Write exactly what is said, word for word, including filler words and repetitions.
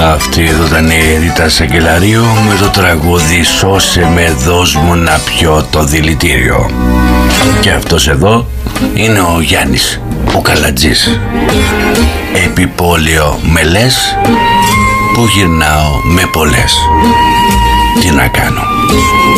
Αυτή εδώ ήταν η Ρίτα Σακελαρίου με το τραγούδι «Σώσε με, δώσ' μου να πιω το δηλητήριο». Και αυτός εδώ είναι ο Γιάννης, ο Καλατζής. Επιπόλαιο μελές που γυρνάω με πολλές. Τι να κάνω.